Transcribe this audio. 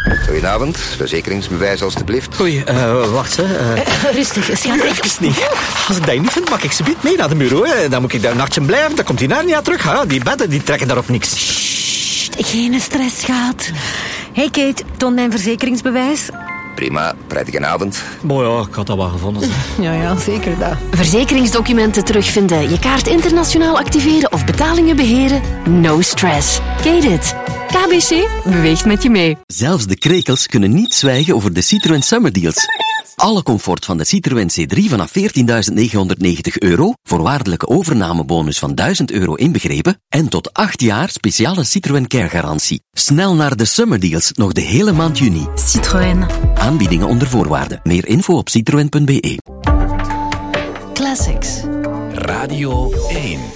Goedenavond, verzekeringsbewijs alstublieft. Oei, wacht, hè. Rustig, schat. Even niet. Als ik dat niet vind, mag ik ze niet mee naar de bureau. Hè. Dan moet ik daar een nachtje blijven, dan komt die naar niet terug. Hè. Die bedden die trekken daarop niks. Sst, geen stress, schat. Hey Kate, toon mijn verzekeringsbewijs. Prima, prettige avond. Boah, ja, ik had dat wel gevonden. Ja, zeker dat. Verzekeringsdocumenten terugvinden, je kaart internationaal activeren of betalingen beheren? No stress. Kate it. KBC beweegt met je mee. Zelfs de krekels kunnen niet zwijgen over de Citroën Summer Deals. Alle comfort van de Citroën C3 vanaf €14.990, voorwaardelijke overnamebonus van €1.000 inbegrepen en tot 8 jaar speciale Citroën Care garantie. Snel naar de Summer Deals, nog de hele maand juni. Citroën. Aanbiedingen onder voorwaarden. Meer info op citroen.be. Classics. Radio 1.